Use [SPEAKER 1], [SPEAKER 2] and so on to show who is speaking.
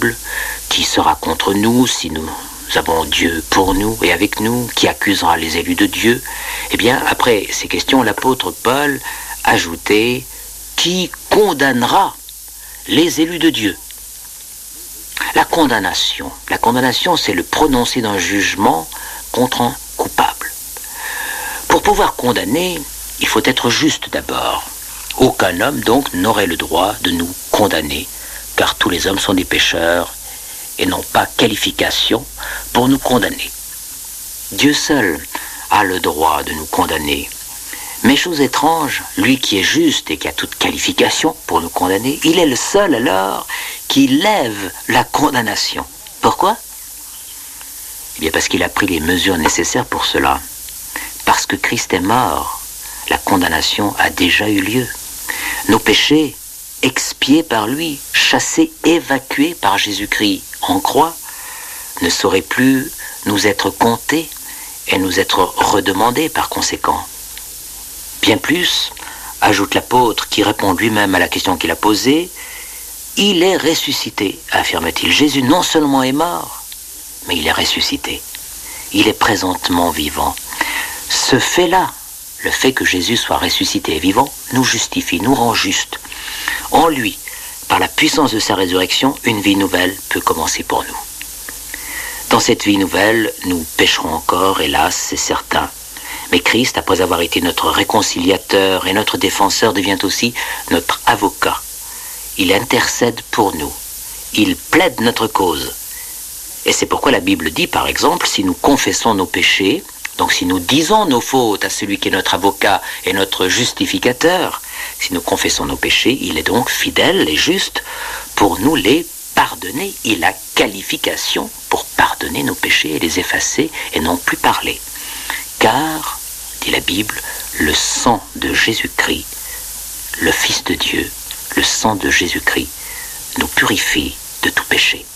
[SPEAKER 1] Bible, qui sera contre nous si nous avons Dieu pour nous et avec nous, qui accusera les élus de Dieu. Eh bien, après ces questions, l'apôtre Paul ajoutait « Qui condamnera les élus de Dieu ?» La condamnation, c'est le prononcé d'un jugement contre un coupable. Pour pouvoir condamner, il faut être juste d'abord. Aucun homme, donc, n'aurait le droit de nous condamner, car tous les hommes sont des pécheurs et n'ont pas qualification pour nous condamner. Dieu seul a le droit de nous condamner. Mais chose étrange, lui qui est juste et qui a toute qualification pour nous condamner, il est le seul alors qui lève la condamnation. Pourquoi ? Eh bien parce qu'il a pris les mesures nécessaires pour cela. Parce que Christ est mort, la condamnation a déjà eu lieu. Nos péchés, expiés par lui, chassés, évacués par Jésus-Christ en croix, ne sauraient plus nous être comptés et nous être redemandés par conséquent. Bien plus, ajoute l'apôtre qui répond lui-même à la question qu'il a posée, « Il est ressuscité », affirme-t-il. Jésus non seulement est mort, mais il est ressuscité. Il est présentement vivant. Ce fait-là, le fait que Jésus soit ressuscité et vivant, nous justifie, nous rend justes. En lui, par la puissance de sa résurrection, une vie nouvelle peut commencer pour nous. Dans cette vie nouvelle, nous pécherons encore, hélas, c'est certain. Mais Christ, après avoir été notre réconciliateur et notre défenseur, devient aussi notre avocat. Il intercède pour nous. Il plaide notre cause. Et c'est pourquoi la Bible dit, par exemple, si nous confessons nos péchés, donc si nous disons nos fautes à celui qui est notre avocat et notre justificateur, si nous confessons nos péchés, il est donc fidèle et juste pour nous les pardonner. Il a qualification pour pardonner nos péchés et les effacer et non plus parler. Car, dit la Bible, le sang de Jésus-Christ, le Fils de Dieu, le sang de Jésus-Christ, nous purifie de tout péché.